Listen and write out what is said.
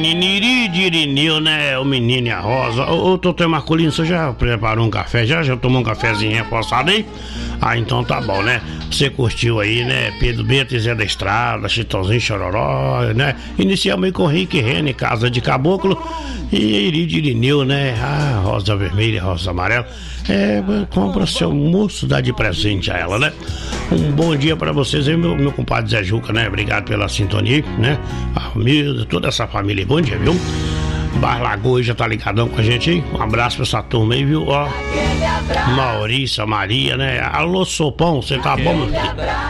Niridirinil, né? O menino e a Rosa. Ô, doutor Marcolino, você já preparou um café? Já tomou um cafezinho reforçado aí? Ah, então tá bom, né? Você curtiu aí, né? Pedro Bento e Zé da Estrada, Chitãozinho Chororó, né? Inicialmente com Rick Rene, Casa de Caboclo e Iridirinil, né? Ah, Rosa Vermelha, Rosa Amarela. Compra seu almoço, dá de presente a ela, né? Um bom dia pra vocês aí, meu compadre Zé Juca, né? Obrigado pela sintonia, né? A família, toda essa família, bom dia, viu? Bar Lagoa já tá ligadão com a gente aí. Um abraço pra essa turma aí, viu? Ó, Maurícia, Maria, né? Alô, Sopão, você tá bom, meu filho?